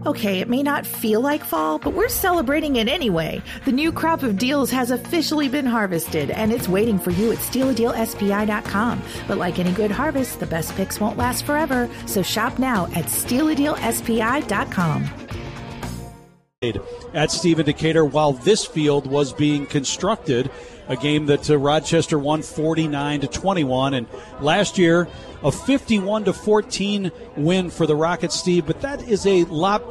Okay, it may not feel like fall, but we're celebrating it anyway. The new crop of deals has officially been harvested, and it's waiting for you at stealadealspi.com. But like any good harvest, the best picks won't last forever, so shop now at stealadealspi.com. At Stephen Decatur, while this field was being constructed, a game that Rochester won 49-21, and last year a 51-14 win for the Rockets, Steve. But that is a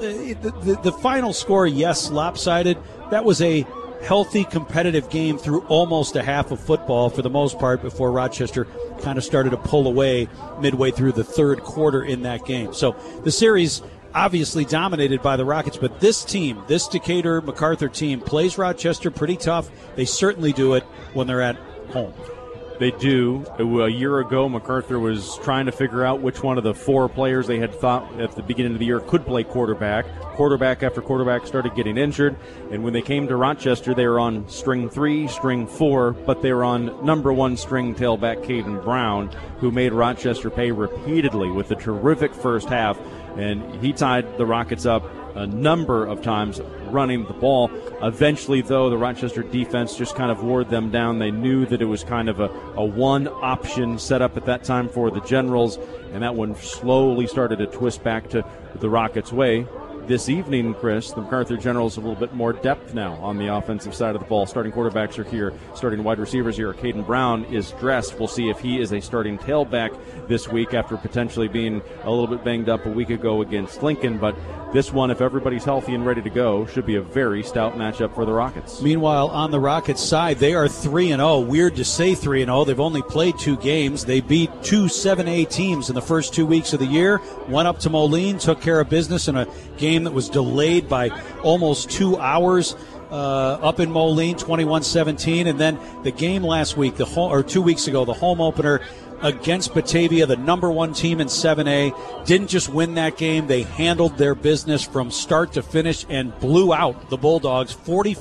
the final score, yes, lopsided. That was a healthy, competitive game through almost a half of football for the most part before Rochester kind of started to pull away midway through the third quarter in that game. So the series obviously dominated by the Rockets, but this team, this Decatur MacArthur team, plays Rochester pretty tough. They certainly do it when they're at home. They do. A year ago, MacArthur was trying to figure out which one of the four players they had thought at the beginning of the year could play quarterback. Quarterback after quarterback started getting injured, and when they came to Rochester, they were on string 3, string 4, but they were on number 1 string tailback Caden Brown, who made Rochester pay repeatedly with a terrific first half, and he tied the Rockets up a number of times running the ball. Eventually, though, the Rochester defense just kind of wore them down. They knew that it was kind of a one-option setup at that time for the Generals, and that one slowly started to twist back to the Rockets' way. This evening, Chris, the MacArthur Generals have a little bit more depth now on the offensive side of the ball. Starting quarterbacks are here. Starting wide receivers here. Caden Brown is dressed. We'll see if he is a starting tailback this week after potentially being a little bit banged up a week ago against Lincoln. But this one, if everybody's healthy and ready to go, should be a very stout matchup for the Rockets. Meanwhile, on the Rockets side, they are 3-0. Weird to say 3-0. They've only played 2 games. They beat 2 7A teams in the first 2 weeks of the year. Went up to Moline, took care of business in a game that was delayed by almost 2 hours up in Moline, 21-17. And then the game last week, 2 weeks ago, the home opener against Batavia, the number 1 team in 7A. Didn't just win that game. They handled their business from start to finish and blew out the Bulldogs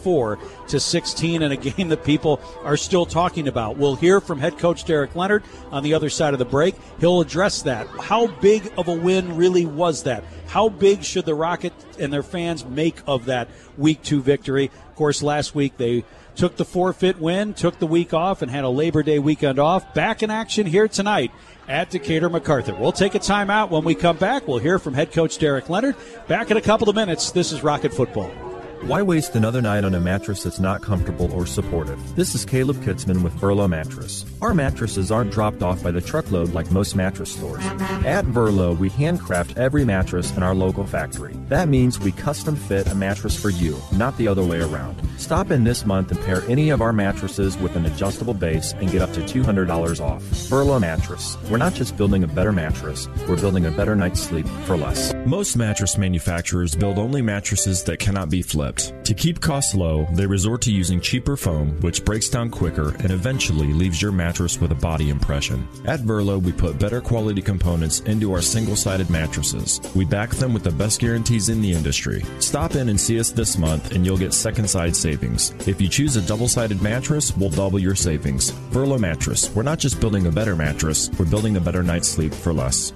44-16 in a game that people are still talking about. We'll hear from head coach Derek Leonard on the other side of the break. He'll address that. How big of a win really was that? How big should the Rockets and their fans make of that Week 2 victory? Of course, last week they took the forfeit win, took the week off, and had a Labor Day weekend off. Back in action here tonight at Decatur MacArthur. We'll take a timeout. When we come back, we'll hear from head coach Derek Leonard. Back in a couple of minutes. This is Rocket Football. Why waste another night on a mattress that's not comfortable or supportive? This is Caleb Kitzman with Verlo Mattress. Our mattresses aren't dropped off by the truckload like most mattress stores. At Verlo, we handcraft every mattress in our local factory. That means we custom fit a mattress for you, not the other way around. Stop in this month and pair any of our mattresses with an adjustable base and get up to $200 off. Verlo Mattress. We're not just building a better mattress, we're building a better night's sleep for less. Most mattress manufacturers build only mattresses that cannot be flipped. To keep costs low, they resort to using cheaper foam, which breaks down quicker and eventually leaves your mattress with a body impression. At Verlo, we put better quality components into our single-sided mattresses. We back them with the best guarantees in the industry. Stop in and see us this month and you'll get second-side savings. If you choose a double-sided mattress, we'll double your savings. Verlo Mattress. We're not just building a better mattress, we're building a better night's sleep for less.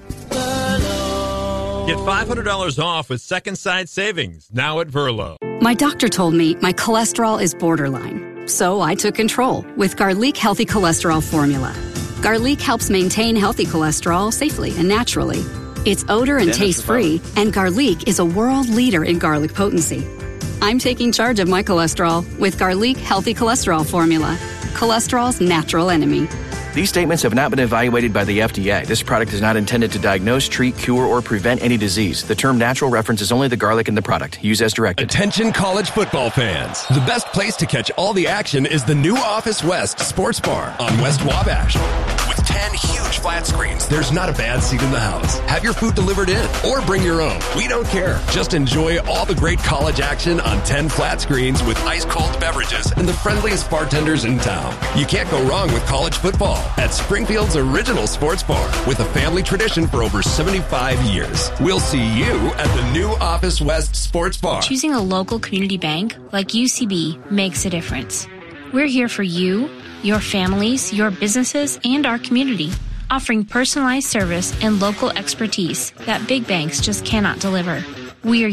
Get $500 off with second side savings now at Verlo. My doctor told me my cholesterol is borderline, so I took control with Garlic Healthy Cholesterol Formula. Garlic helps maintain healthy cholesterol safely and naturally. It's odor and taste-free, and Garlic is a world leader in garlic potency. I'm taking charge of my cholesterol with Garlic Healthy Cholesterol Formula, cholesterol's natural enemy. These statements have not been evaluated by the FDA. This product is not intended to diagnose, treat, cure, or prevent any disease. The term natural references only the garlic in the product. Use as directed. Attention college football fans. The best place to catch all the action is the new Office West Sports Bar on West Wabash. With 10 huge flat screens, there's not a bad seat in the house. Have your food delivered in or bring your own. We don't care. Just enjoy all the great college action on 10 flat screens with ice-cold beverages and the friendliest bartenders in town. You can't go wrong with college football at Springfield's original sports bar with a family tradition for over 75 years. We'll see you at the new Office West Sports Bar. Choosing a local community bank like UCB makes a difference. We're here for you, your families, your businesses, and our community, offering personalized service and local expertise that big banks just cannot deliver. We are